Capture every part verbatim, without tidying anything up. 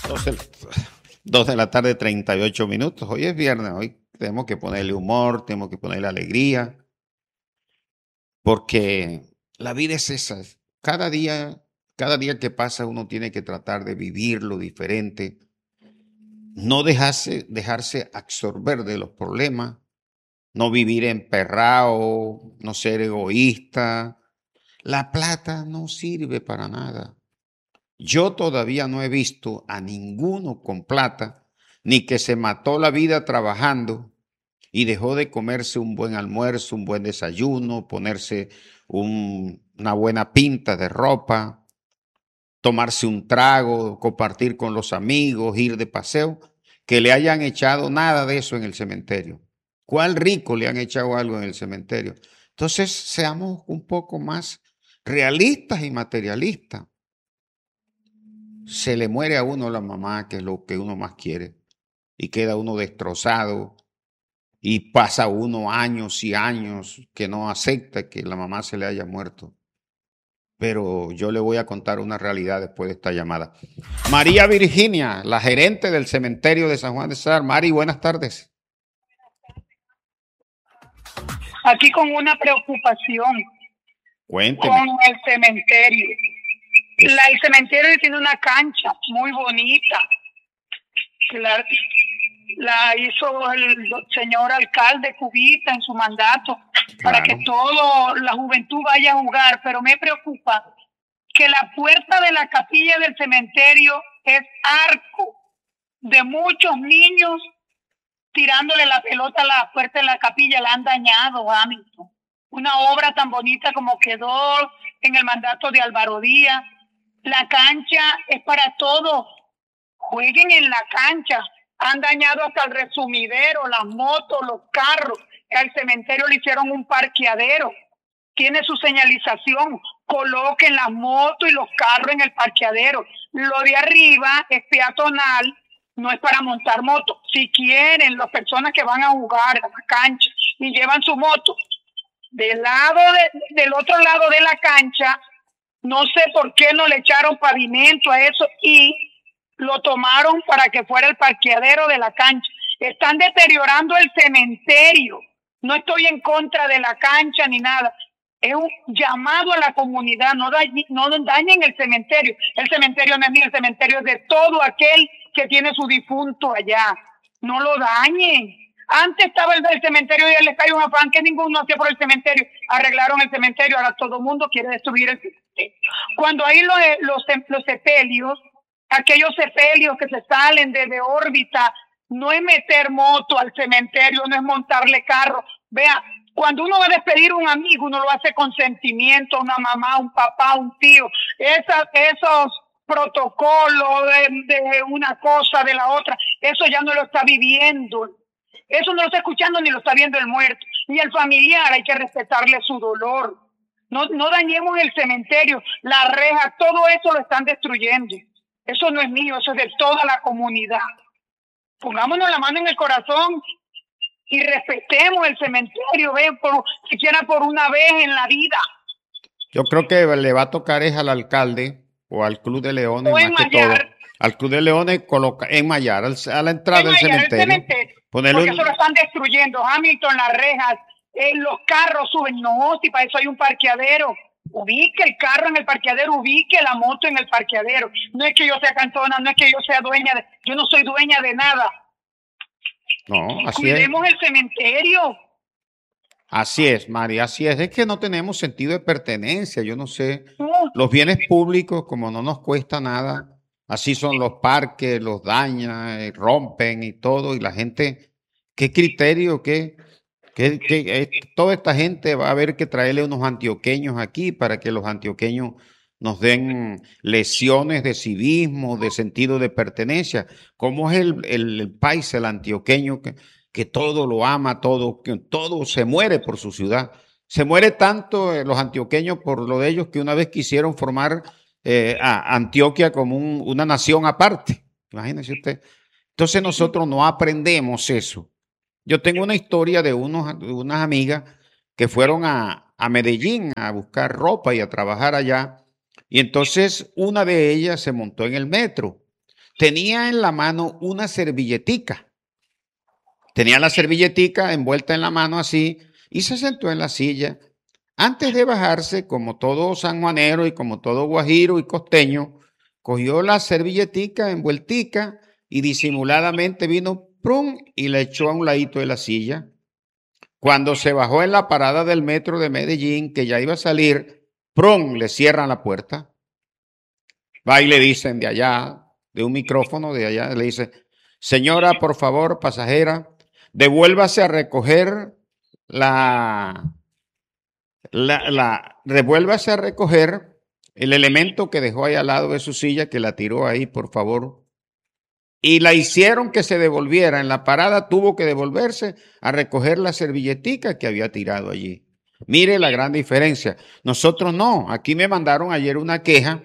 doce, dos de la tarde, treinta y ocho minutos. Hoy es viernes, hoy tenemos que ponerle humor, tenemos que ponerle alegría, porque la vida es esa. Cada día, cada día que pasa uno tiene que tratar de vivirlo diferente, no dejarse, dejarse absorber de los problemas, no vivir emperrado, no ser egoísta. La plata no sirve para nada. Yo todavía no he visto a ninguno con plata, ni que se mató la vida trabajando y dejó de comerse un buen almuerzo, un buen desayuno, ponerse un- una buena pinta de ropa, tomarse un trago, compartir con los amigos, ir de paseo, que le hayan echado nada de eso en el cementerio. ¿Cuál rico le han echado algo en el cementerio? Entonces, seamos un poco más realistas y materialistas. Se le muere a uno la mamá, que es lo que uno más quiere, y queda uno destrozado, y pasa uno años y años que no acepta que la mamá se le haya muerto. Pero yo le voy a contar una realidad después de esta llamada. María Virginia, la gerente del cementerio de San Juan de Cesar. Mari, buenas tardes. Aquí con una preocupación Cuénteme. con el cementerio. Es- La- el cementerio tiene una cancha muy bonita que la, la hizo el do- señor alcalde Cubita en su mandato para Claro. que toda la juventud vaya a jugar, pero me preocupa que la puerta de la capilla del cementerio es arco de muchos niños tirándole la pelota a la puerta de la capilla, la han dañado, Hamilton. Una obra tan bonita como quedó en el mandato de Álvaro Díaz. La cancha es para todos. Jueguen en la cancha. Han dañado hasta el resumidero, las motos, los carros. Al cementerio le hicieron un parqueadero. Tiene su señalización. Coloquen las motos y los carros en el parqueadero. Lo de arriba es peatonal, no es para montar moto. Si quieren, las personas que van a jugar a la cancha y llevan su moto, del lado de, del otro lado de la cancha, no sé por qué no le echaron pavimento a eso y lo tomaron para que fuera el parqueadero de la cancha. Están deteriorando el cementerio. No estoy en contra de la cancha ni nada. Es un llamado a la comunidad, no, dañen, no dañen el cementerio. El cementerio no es mío, el cementerio es de todo aquel que tiene su difunto allá. No lo dañen. Antes estaba el, el cementerio y les cae un afán que ninguno hacía por el cementerio. Arreglaron el cementerio, ahora todo el mundo quiere destruir el cementerio. Cuando hay los, los, los sepelios, aquellos sepelios que se salen de, de órbita, no es meter moto al cementerio, no es montarle carro. Vea, cuando uno va a despedir a un amigo, uno lo hace con sentimiento, una mamá, un papá, un tío. Esa, esos protocolos de, de una cosa, de la otra, eso ya no lo está viviendo. Eso no lo está escuchando ni lo está viendo el muerto. Y el familiar hay que respetarle su dolor. No, no dañemos el cementerio, la reja, todo eso lo están destruyendo. Eso no es mío, eso es de toda la comunidad. Pongámonos la mano en el corazón y respetemos el cementerio, ven, por, siquiera por una vez en la vida. Yo creo que le va a tocar es al alcalde o al Club de Leones O más que todo. enmayar, Al Club de Leones coloca, enmayar al- a la entrada del enmayar el cementerio. cementerio, Ponerle porque un- eso lo están destruyendo. Hamilton, las rejas, eh, los carros suben. No, si para eso hay un parqueadero. Ubique el carro en el parqueadero, ubique la moto en el parqueadero. No es que yo sea cantona, no es que yo sea dueña de, yo no soy dueña de nada. No, así es. Cuidemos el cementerio. Así es, María, así es. Es que no tenemos sentido de pertenencia. Yo no sé, No, los bienes públicos, como no nos cuesta nada, así son los parques, los dañan, eh, rompen y todo. Y la gente, ¿qué criterio, qué, qué, qué- eh, toda esta gente va a haber que traerle unos antioqueños aquí para que los antioqueños nos den lecciones de civismo, de sentido de pertenencia? ¿Cómo es el, el, el país, el antioqueño, que, que todo lo ama, todo, que todo se muere por su ciudad? Se muere tanto eh, los antioqueños por lo de ellos que una vez quisieron formar eh, a Antioquia como un- una nación aparte. Imagínense usted. Entonces nosotros no aprendemos eso. Yo tengo una historia de, unos, de unas amigas que fueron a, a Medellín a buscar ropa y a trabajar allá. Y entonces una de ellas se montó en el metro. tenía en la mano una servilletica. Tenía la servilletica envuelta en la mano así y se sentó en la silla. Antes de bajarse, como todo sanjuanero y como todo guajiro y costeño, cogió la servilletica envueltica y disimuladamente vino prum y la echó a un ladito de la silla. Cuando se bajó en la parada del metro de Medellín, que ya iba a salir, prum, le cierran la puerta. Va y le dicen de allá, de un micrófono de allá, le dice, señora, por favor, pasajera, devuélvase a recoger la, la, la, devuélvase a recoger el elemento que dejó ahí al lado de su silla, que la tiró ahí, por favor. Y la hicieron que se devolviera. En la parada tuvo que devolverse a recoger la servilletica que había tirado allí. Mire la gran diferencia. Nosotros no. Aquí me mandaron ayer una queja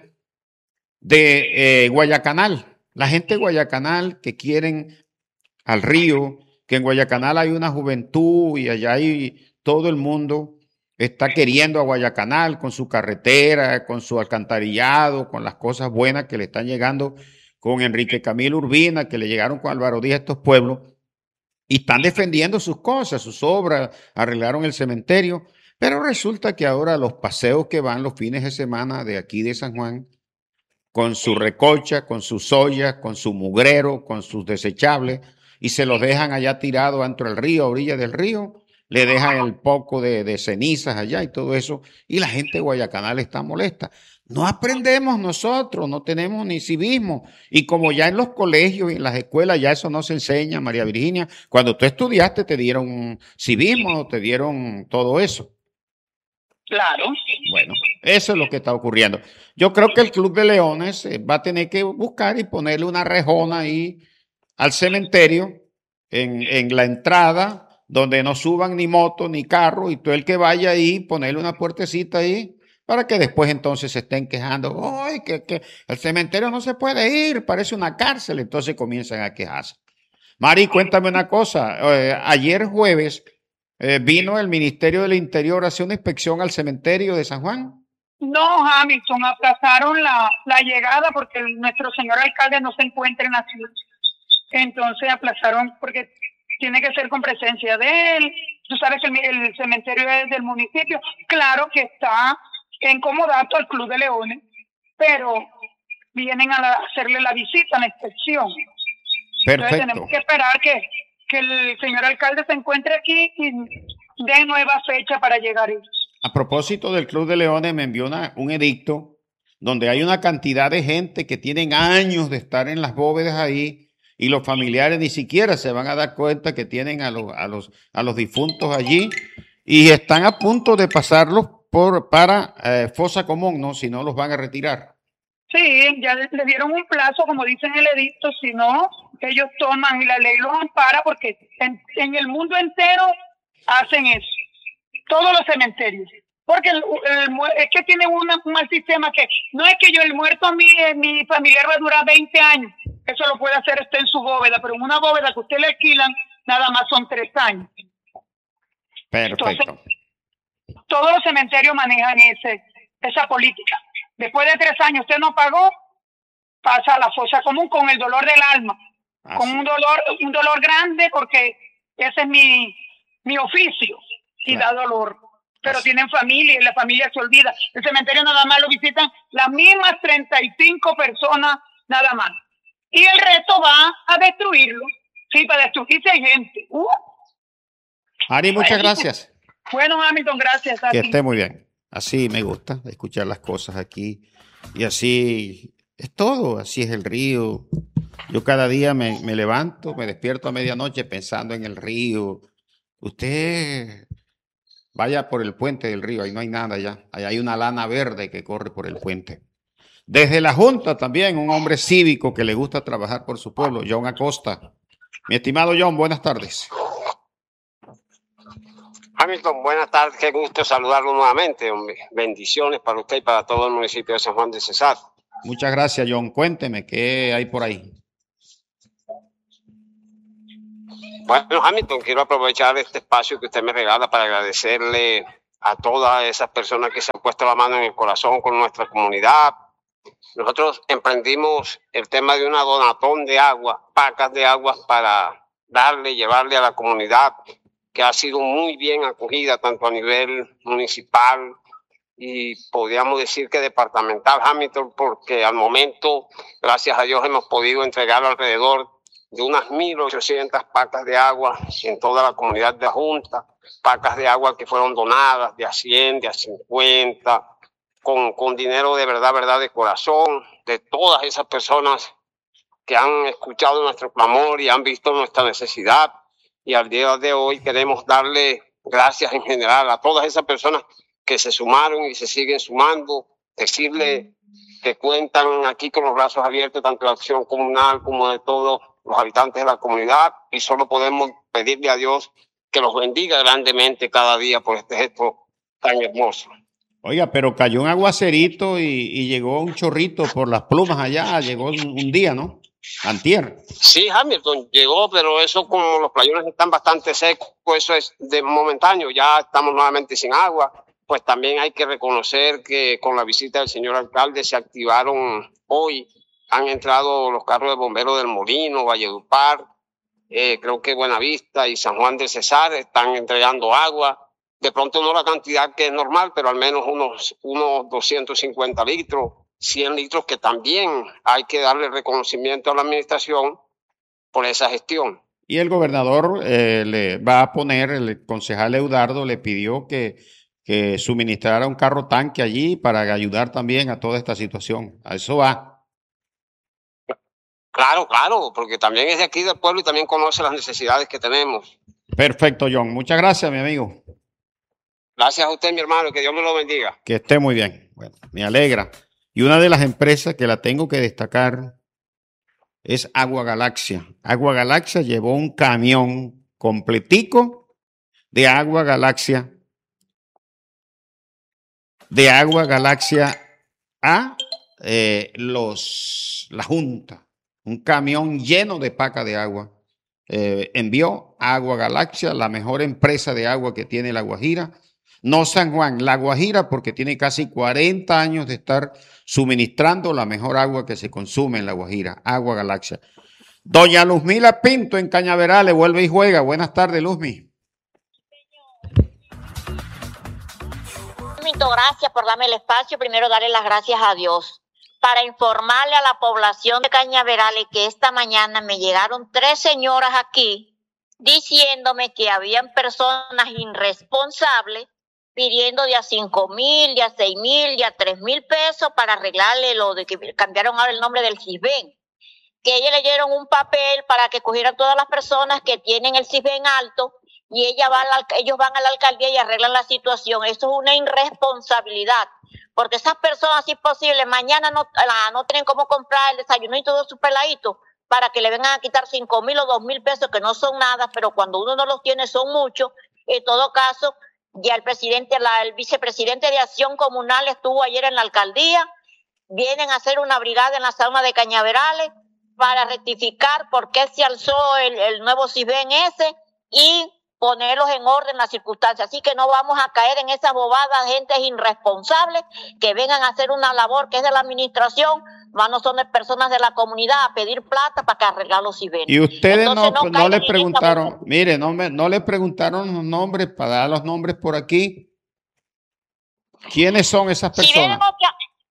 de eh, Guayacanal. La gente de Guayacanal que quieren al río, que en Guayacanal hay una juventud y allá hay todo el mundo está queriendo a Guayacanal con su carretera, con su alcantarillado, con las cosas buenas que le están llegando con Enrique Camilo Urbina, que le llegaron con Álvaro Díaz a estos pueblos, y están defendiendo sus cosas, sus obras, arreglaron el cementerio, pero resulta que ahora los paseos que van los fines de semana de aquí de San Juan, con su recocha, con sus soya, con su mugrero, con sus desechables, y se los dejan allá tirados dentro del río, a orilla del río, le dejan el poco de, de cenizas allá y todo eso, y la gente de Guayacanal está molesta. No aprendemos nosotros, no tenemos ni civismo. Y como ya en los colegios y en las escuelas ya eso no se enseña, María Virginia, cuando tú estudiaste te dieron civismo, te dieron todo eso. Claro. Bueno, eso es lo que está ocurriendo. Yo creo que el Club de Leones va a tener que buscar y ponerle una rejona ahí al cementerio en, en la entrada, donde no suban ni moto ni carro, y todo el que vaya ahí, ponerle una puertecita ahí, para que después entonces se estén quejando, ¡ay, que, que el cementerio no se puede ir, parece una cárcel! Entonces comienzan a quejarse. Mari, cuéntame una cosa, eh, ayer jueves eh, vino el Ministerio del Interior a hacer una inspección al cementerio de San Juan. No, Hamilton, aplazaron la, la llegada porque el, nuestro señor alcalde no se encuentra en la ciudad. Entonces aplazaron porque tiene que ser con presencia de él. Tú sabes que el, el cementerio es del municipio. Claro que está en comodato al Club de Leones, pero vienen a la, hacerle la visita, la inspección. Perfecto. Entonces tenemos que esperar que, que el señor alcalde se encuentre aquí y dé nueva fecha para llegar ellos. A propósito del Club de Leones, me envió una, un edicto donde hay una cantidad de gente que tienen años de estar en las bóvedas ahí y los familiares ni siquiera se van a dar cuenta que tienen a los, a los, a los difuntos allí y están a punto de pasarlos por, para eh, fosa común, ¿no? Si no los van a retirar. Sí, ya le, le dieron un plazo, como dice en el edicto, si no, ellos toman y la ley los ampara porque en, en el mundo entero hacen eso. Todos los cementerios. Porque el, el, es que tiene una, un mal sistema que no es que yo el muerto a mí, mi familiar va a durar veinte años. Eso lo puede hacer usted en su bóveda, pero en una bóveda que usted le alquilan, nada más son tres años. Perfecto. Entonces, todos los cementerios manejan ese, esa política. Después de tres años usted no pagó, pasa a la fosa común con el dolor del alma. Así. Con un dolor, un dolor grande porque ese es mi, mi oficio. Y claro, da dolor, pero así. Tienen familia y la familia se olvida. El cementerio nada más lo visitan las mismas treinta y cinco personas nada más. Y el resto va a destruirlo. Sí, para destruirse hay gente. Uh. Ari, muchas Ahí. gracias. Bueno, Hamilton, gracias a Que ti. esté muy bien. Así me gusta escuchar las cosas aquí. Y así es todo, así es el río. Yo cada día me, me levanto, me despierto a medianoche pensando en el río. Usted... vaya por el puente del río, ahí no hay nada ya. Ahí hay una lana verde que corre por el puente. Desde la Junta también, un hombre cívico que le gusta trabajar por su pueblo, John Acosta. Mi estimado John, buenas tardes. Hamilton, buenas tardes, qué gusto saludarlo nuevamente. Hombre. Bendiciones para usted y para todo el municipio de San Juan de Cesar. Muchas gracias, John. Cuénteme, ¿qué hay por ahí? Bueno, Hamilton, quiero aprovechar este espacio que usted me regala para agradecerle a todas esas personas que se han puesto la mano en el corazón con nuestra comunidad, nosotros emprendimos el tema de una donatón de agua, pacas de agua para darle, llevarle a la comunidad, que ha sido muy bien acogida tanto a nivel municipal y podríamos decir que departamental, Hamilton, porque al momento, gracias a Dios, hemos podido entregar alrededor de unas mil ochocientas pacas de agua en toda la comunidad de la Junta, pacas de agua que fueron donadas de a cien, de a cincuenta, con, con dinero de verdad, verdad, de corazón, de todas esas personas que han escuchado nuestro clamor y han visto nuestra necesidad. Y al día de hoy queremos darle gracias en general a todas esas personas que se sumaron y se siguen sumando, decirle que cuentan aquí con los brazos abiertos, tanto de la acción comunal como de todos los habitantes de la comunidad, y solo podemos pedirle a Dios que los bendiga grandemente cada día por este gesto tan hermoso. Oiga, pero cayó un aguacerito y, y llegó un chorrito por las plumas allá, llegó un, un día, ¿no? Antier. Sí, Hamilton llegó, pero eso, como los playones están bastante secos, eso es de momentáneo, ya estamos nuevamente sin agua. Pues también hay que reconocer que con la visita del señor alcalde se activaron hoy, han entrado los carros de bomberos del Molino, Valledupar, eh, creo que Buenavista y San Juan del Cesar están entregando agua. De pronto no la cantidad que es normal, pero al menos unos, unos doscientos cincuenta litros, cien litros, que también hay que darle reconocimiento a la administración por esa gestión. Y el gobernador eh, le va a poner, el concejal Eudardo le pidió que, que suministrara un carro tanque allí para ayudar también a toda esta situación. A eso va. Claro, claro, porque también es de aquí del pueblo y también conoce las necesidades que tenemos. Perfecto, John. Muchas gracias, mi amigo. Gracias a usted, mi hermano, que Dios me lo bendiga. Que esté muy bien. Bueno, me alegra. Y una de las empresas que la tengo que destacar es Agua Galaxia. Agua Galaxia llevó un camión completico de Agua Galaxia, de Agua Galaxia a eh, los, la Junta. Un camión lleno de paca de agua. Eh, envió a Agua Galaxia, la mejor empresa de agua que tiene La Guajira. No San Juan, La Guajira, porque tiene casi cuarenta años de estar suministrando la mejor agua que se consume en La Guajira, Agua Galaxia. Doña Luzmila Pinto en Cañaveral, vuelve y juega. Buenas tardes, Luzmi. Gracias por darme el espacio. Primero darle las gracias a Dios para informarle a la población de Cañaverales que esta mañana me llegaron tres señoras aquí diciéndome que habían personas irresponsables pidiendo de a cinco mil, de a seis mil, de a tres mil pesos para arreglarle lo de que cambiaron ahora el nombre del CISBEN. Que ellos le dieron un papel para que cogieran todas las personas que tienen el CISBEN alto y ella va a la, ellos van a la alcaldía y arreglan la situación. Eso es una irresponsabilidad, porque esas personas, si es posible, mañana no, no tienen cómo comprar el desayuno y todo su peladito para que le vengan a quitar cinco mil o dos mil pesos, que no son nada, pero cuando uno no los tiene son muchos. En todo caso, ya el presidente, la, el vicepresidente de Acción Comunal estuvo ayer en la alcaldía, vienen a hacer una brigada en la zona de Cañaverales para rectificar por qué se alzó el, el nuevo CISBEN ese y ponerlos en orden las circunstancias. Así que no vamos a caer en esas bobadas, gente irresponsable que vengan a hacer una labor que es de la administración, más no son de personas de la comunidad a pedir plata para que arreglar los CISBEN. Y ustedes Entonces, no, no, no le preguntaron, mire, no, me, no le preguntaron los nombres para dar los nombres por aquí. ¿Quiénes son esas personas? Si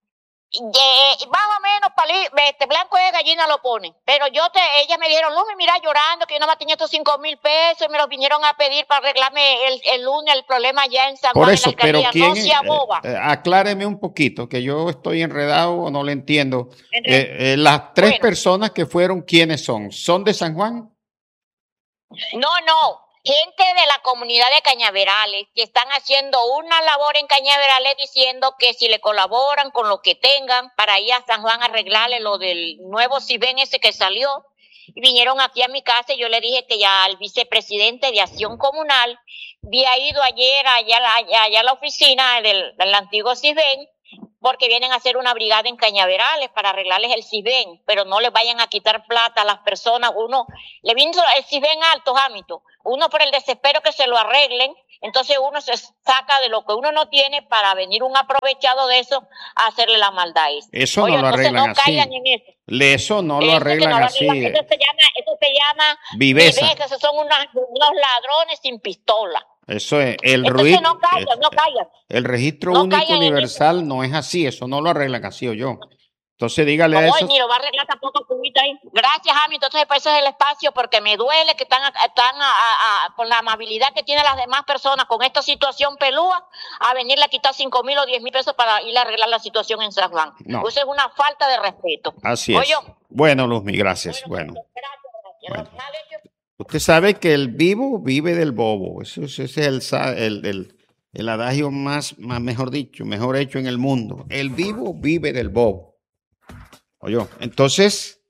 De, más o menos, palí, este blanco de gallina lo pone. Pero yo te, ellas me dijeron, Luz, mira, llorando, que yo no me tenía estos cinco mil pesos, y me los vinieron a pedir para arreglarme el, el lunes el problema ya en San Juan. Por eso, en la alcaldía. pero ¿quién? No sea boba. Eh, eh, acláreme un poquito, que yo estoy enredado o no le entiendo. Eh, eh, las tres bueno. personas que fueron, ¿quiénes son? ¿Son de San Juan? No, no. Gente de la comunidad de Cañaverales que están haciendo una labor en Cañaverales diciendo que si le colaboran con lo que tengan para ir a San Juan a arreglarle lo del nuevo CISBEN ese que salió. Y vinieron aquí a mi casa y yo le dije que ya el vicepresidente de Acción Comunal había ido ayer allá, allá, allá a la oficina del, del antiguo CISBEN porque vienen a hacer una brigada en Cañaverales para arreglarles el CISBEN, pero no les vayan a quitar plata a las personas. Uno, le vino el CISBEN alto, Hamilton, uno por el desespero que se lo arreglen, entonces uno se saca de lo que uno no tiene para venir un aprovechado de eso a hacerle la maldad. Eso Oye, no lo arreglan no así. Caigan en eso. Eso no lo Eso arreglan no lo así. arreglan. Eso se llama, eso se llama viveza. viveza. Esos son unos, unos ladrones sin pistola. Eso es el Entonces ruido. no callan, no callan. El registro No único caigan en universal no es así. Eso no lo arreglan así o yo. Entonces dígale a Hoy eso. ni lo va a arreglar tampoco Cubita ahí. Gracias, Ami. Entonces, por eso es el espacio, porque me duele que están, están a, a, a, con la amabilidad que tienen las demás personas con esta situación pelúa, a venirle a quitar cinco mil o diez mil pesos para ir a arreglar la situación en San Juan. No. Eso es una falta de respeto. Así es. Oye, Bueno, Luzmi, gracias. bueno, Bueno. gracias, gracias. Bueno. Mal hecho. Usted sabe que el vivo vive del bobo. Eso, ese es el, sa- el, el, el adagio más, más, mejor dicho, mejor hecho en el mundo. El vivo vive del bobo. Oye, entonces,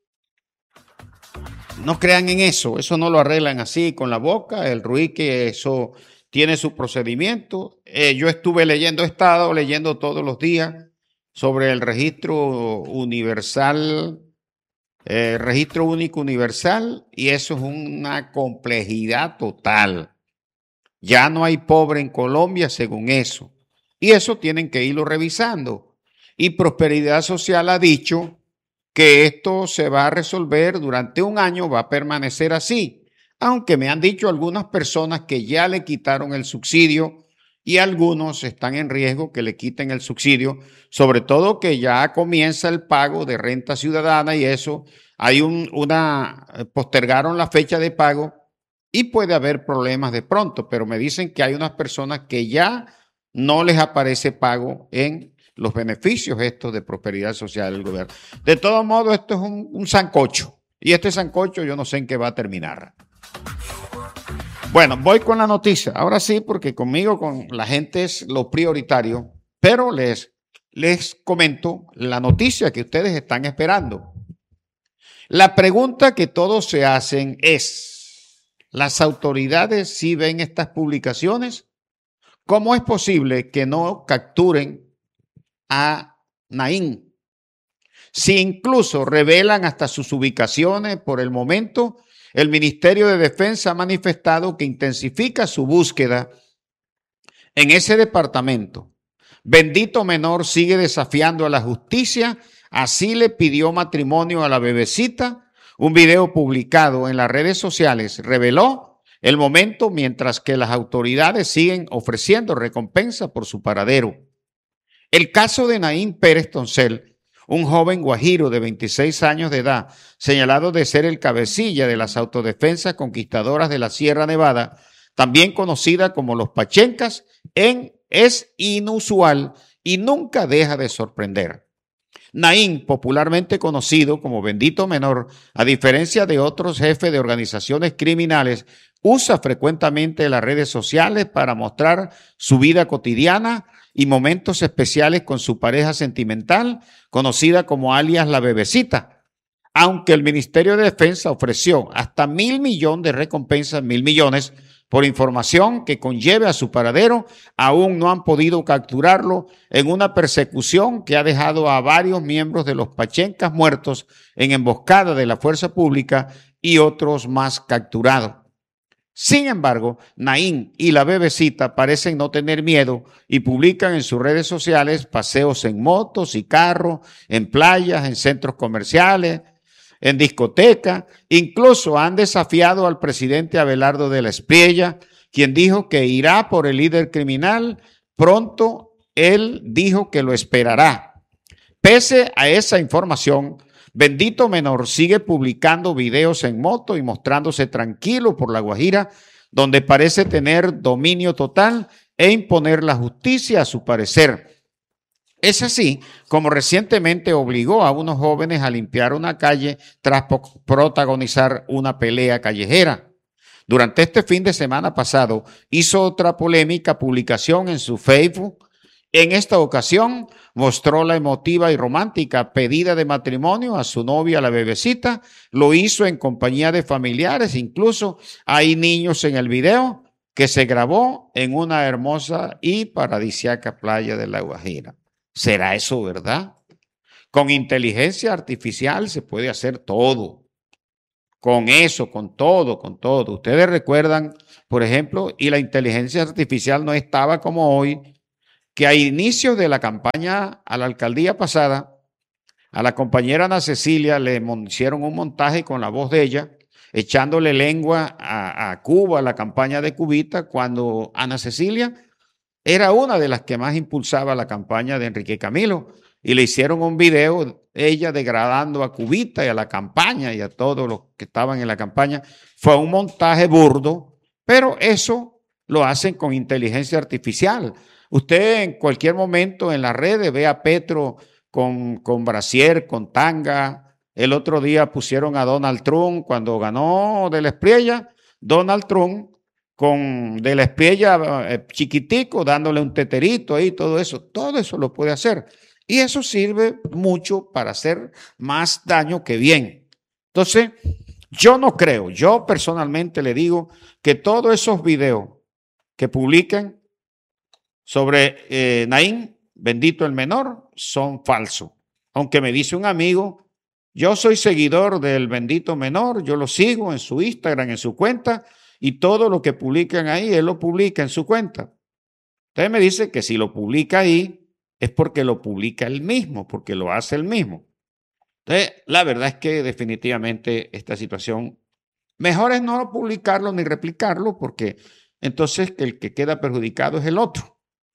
no crean en eso. Eso no lo arreglan así con la boca. El Ruiz, que eso tiene su procedimiento. Eh, yo estuve leyendo, he estado leyendo todos los días sobre el registro universal. Eh, registro único universal, y eso es una complejidad total. Ya no hay pobre en Colombia según eso. Y eso tienen que irlo revisando. Y Prosperidad Social ha dicho que esto se va a resolver durante un año, va a permanecer así. Aunque me han dicho algunas personas que ya le quitaron el subsidio y algunos están en riesgo que le quiten el subsidio, sobre todo que ya comienza el pago de renta ciudadana y eso, hay un, una, postergaron la fecha de pago y puede haber problemas de pronto, pero me dicen que hay unas personas que ya no les aparece pago en los beneficios estos de prosperidad social del gobierno. De todos modos, esto es un, un sancocho y este sancocho yo no sé en qué va a terminar. Bueno, voy con la noticia. Ahora sí, porque conmigo, con la gente es lo prioritario, pero les, les comento la noticia que ustedes están esperando. La pregunta que todos se hacen es, ¿las autoridades sí ven estas publicaciones? ¿Cómo es posible que no capturen a Naín? Si incluso revelan hasta sus ubicaciones por el momento, el Ministerio de Defensa ha manifestado que intensifica su búsqueda en ese departamento. Bendito Menor sigue desafiando a la justicia, así le pidió matrimonio a la bebecita. Un video publicado en las redes sociales reveló el momento mientras que las autoridades siguen ofreciendo recompensa por su paradero. El caso de Naín Pérez Toncel, un joven guajiro de veintiséis años de edad, señalado de ser el cabecilla de las autodefensas conquistadoras de la Sierra Nevada, también conocida como los Pachencas, en, es inusual y nunca deja de sorprender. Naín, popularmente conocido como Bendito Menor, a diferencia de otros jefes de organizaciones criminales, usa frecuentemente las redes sociales para mostrar su vida cotidiana y momentos especiales con su pareja sentimental, conocida como alias la bebecita. Aunque el Ministerio de Defensa ofreció hasta mil millones de recompensas, mil millones, por información que conlleve a su paradero, aún no han podido capturarlo en una persecución que ha dejado a varios miembros de los Pachencas muertos en emboscada de la fuerza pública y otros más capturados. Sin embargo, Naín y la bebecita parecen no tener miedo y publican en sus redes sociales paseos en motos y carros, en playas, en centros comerciales, en discotecas. Incluso han desafiado al presidente Abelardo de la Espriella, quien dijo que irá por el líder criminal. Pronto él dijo que lo esperará. Pese a esa información, Bendito Menor sigue publicando videos en moto y mostrándose tranquilo por La Guajira, donde parece tener dominio total e imponer la justicia a su parecer. Es así como recientemente obligó a unos jóvenes a limpiar una calle tras protagonizar una pelea callejera. Durante este fin de semana pasado hizo otra polémica publicación en su Facebook. En esta ocasión mostró la emotiva y romántica pedida de matrimonio a su novia, la bebecita. Lo hizo en compañía de familiares, incluso hay niños en el video que se grabó en una hermosa y paradisíaca playa de La Guajira. ¿Será eso verdad? Con inteligencia artificial se puede hacer todo. Con eso, con todo, con todo. Ustedes recuerdan, por ejemplo, y la inteligencia artificial no estaba como hoy, que a inicios de la campaña a la alcaldía pasada, a la compañera Ana Cecilia le hicieron un montaje con la voz de ella, echándole lengua a, a Cuba, a la campaña de Cubita, cuando Ana Cecilia era una de las que más impulsaba la campaña de Enrique Camilo. Y le hicieron un video, ella degradando a Cubita y a la campaña y a todos los que estaban en la campaña. Fue un montaje burdo, pero eso lo hacen con inteligencia artificial. Usted en cualquier momento en las redes ve a Petro con, con brasier, con tanga. El otro día pusieron a Donald Trump cuando ganó de la Espriella. Donald Trump con de la Espriella eh, chiquitico, dándole un teterito ahí, todo eso. Todo eso lo puede hacer. Y eso sirve mucho para hacer más daño que bien. Entonces, yo no creo, yo personalmente le digo que todos esos videos que publican sobre eh, Naín, bendito el menor, son falsos. Aunque me dice un amigo, yo soy seguidor del bendito menor, yo lo sigo en su Instagram, en su cuenta, y todo lo que publican ahí, él lo publica en su cuenta. Entonces me dice que si lo publica ahí, es porque lo publica él mismo, porque lo hace él mismo. Entonces, la verdad es que definitivamente esta situación, mejor es no publicarlo ni replicarlo, porque entonces el que queda perjudicado es el otro.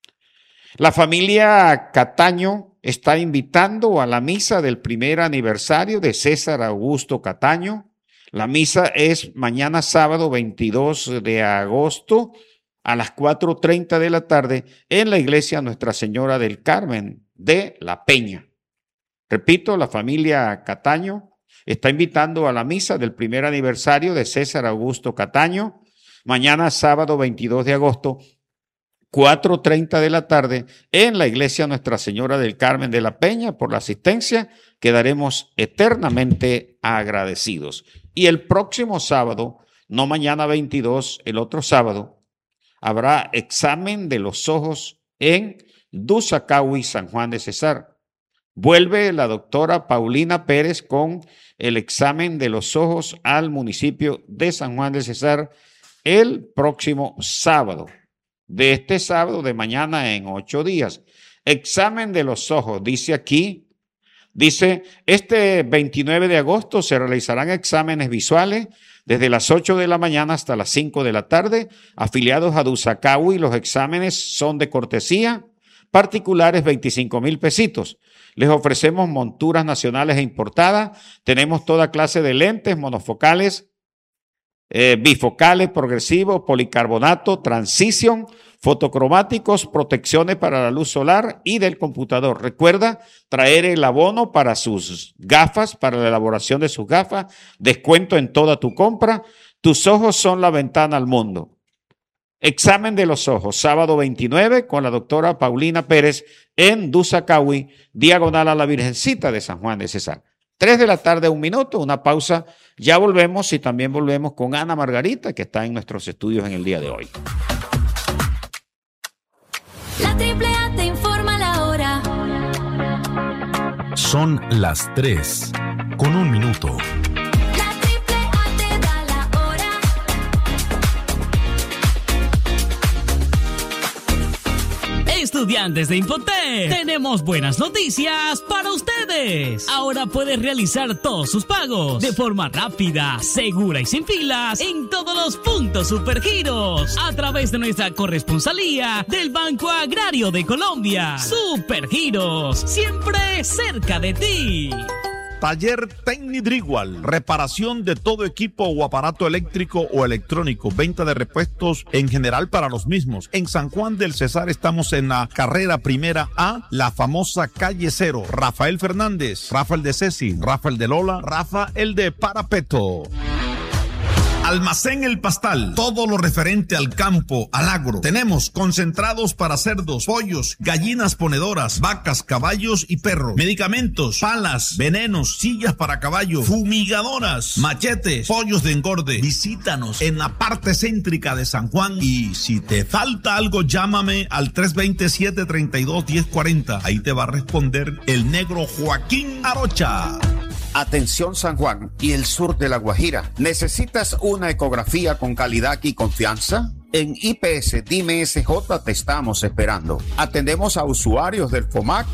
La familia Cataño está invitando a la misa del primer aniversario de César Augusto Cataño. La misa es mañana sábado veintidós de agosto a las cuatro treinta de la tarde en la iglesia Nuestra Señora del Carmen de La Peña. Repito, la familia Cataño está invitando a la misa del primer aniversario de César Augusto Cataño, mañana sábado veintidós de agosto, cuatro treinta de la tarde en la iglesia Nuestra Señora del Carmen de La Peña. Por la asistencia quedaremos eternamente agradecidos. Y el próximo sábado, no mañana veintidós, el otro sábado, habrá examen de los ojos en Dusacaui, San Juan de Cesar. Vuelve la doctora Paulina Pérez con el examen de los ojos al municipio de San Juan de Cesar el próximo sábado. De este sábado, de mañana en ocho días. Examen de los ojos, dice aquí. Dice, este veintinueve de agosto se realizarán exámenes visuales desde las ocho de la mañana hasta las cinco de la tarde, afiliados a Dusacaui. Los exámenes son de cortesía, particulares veinticinco mil pesitos. Les ofrecemos monturas nacionales e importadas. Tenemos toda clase de lentes monofocales, eh, bifocales, progresivos, policarbonato, transition, fotocromáticos, protecciones para la luz solar y del computador. Recuerda traer el abono para sus gafas, para la elaboración de sus gafas, descuento en toda tu compra. Tus ojos son la ventana al mundo. Examen de los ojos, sábado veintinueve, con la doctora Paulina Pérez en Dusacaui, diagonal a la Virgencita de San Juan de Cesar. Tres de la tarde, un minuto, una pausa. Ya volvemos y también volvemos con Ana Margarita, que está en nuestros estudios en el día de hoy. La Triple A te informa la hora. Son las tres con un minuto. La Triple A te da la hora. Estudiantes de Infotech, tenemos buenas noticias para ustedes. Ahora puedes realizar todos sus pagos de forma rápida, segura y sin filas en todos los puntos Supergiros a través de nuestra corresponsalía del Banco Agrario de Colombia. Supergiros, siempre cerca de ti. Taller Tecnidrigual, reparación de todo equipo o aparato eléctrico o electrónico, venta de repuestos en general para los mismos. En San Juan del Cesar estamos en la carrera primera A, la famosa calle Cero. Rafael Fernández, Rafael de Ceci, Rafael de Lola, Rafa el de Parapeto. Almacén El Pastal, todo lo referente al campo, al agro. Tenemos concentrados para cerdos, pollos, gallinas ponedoras, vacas, caballos y perros. Medicamentos, palas, venenos, sillas para caballo, fumigadoras, machetes, pollos de engorde. Visítanos en la parte céntrica de San Juan y si te falta algo, llámame al tres dos siete, tres dos, uno cero cuatro cero. Ahí te va a responder el negro Joaquín Arocha. Atención San Juan y el sur de La Guajira. ¿Necesitas una ecografía con calidad y confianza? En I P S Dime S J te estamos esperando. Atendemos a usuarios del FOMAC